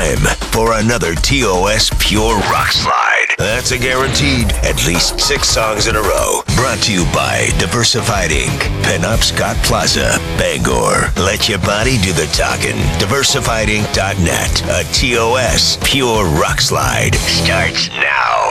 time for another TOS Pure Rock Slide. That's a guaranteed at least 6 songs in a row. Brought to you by Diversified Inc., Pinup Scott Plaza, Bangor. Let your body do the talking. DiversifiedInc.net. A TOS Pure Rock Slide starts now.